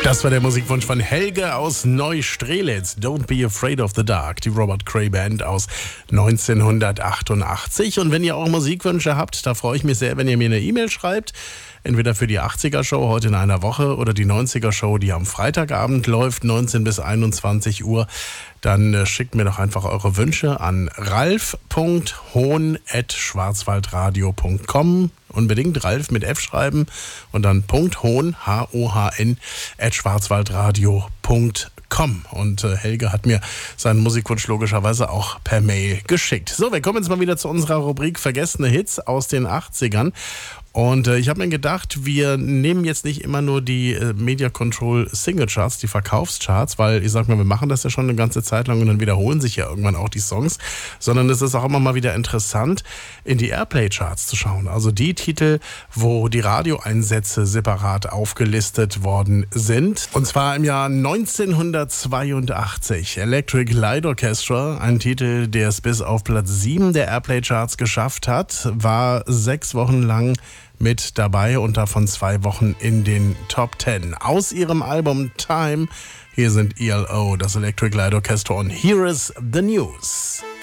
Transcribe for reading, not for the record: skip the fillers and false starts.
Das war der Musikwunsch von Helge aus Neustrelitz. Don't Be Afraid of the Dark, die Robert Cray Band aus 1988. Und wenn ihr auch Musikwünsche habt, da freue ich mich sehr, wenn ihr mir eine E-Mail schreibt. Entweder für die 80er-Show heute in einer Woche oder die 90er-Show, die am Freitagabend läuft, 19 bis 21 Uhr. Dann schickt mir doch einfach eure Wünsche an ralf.hohn@schwarzwaldradio.com. Unbedingt Ralf mit F schreiben und dann .hohn, H-O-H-N, @schwarzwaldradio.com. Und Helge hat mir seinen Musikwunsch logischerweise auch per Mail geschickt. So, wir kommen jetzt mal wieder zu unserer Rubrik Vergessene Hits aus den 80ern. Und ich habe mir gedacht, wir nehmen jetzt nicht immer nur die Media Control Single Charts, die Verkaufscharts, weil ich sag mal, wir machen das ja schon eine ganze Zeit lang und dann wiederholen sich ja irgendwann auch die Songs, sondern es ist auch immer mal wieder interessant, in die Airplay Charts zu schauen. Also die Titel, wo die Radioeinsätze separat aufgelistet worden sind. Und zwar im Jahr 1982. Electric Light Orchestra, ein Titel, der es bis auf Platz 7 der Airplay Charts geschafft hat, war 6 Wochen lang mit dabei und davon 2 Wochen in den Top 10. Aus ihrem Album Time, hier sind ELO, das Electric Light Orchestra und Here is the News.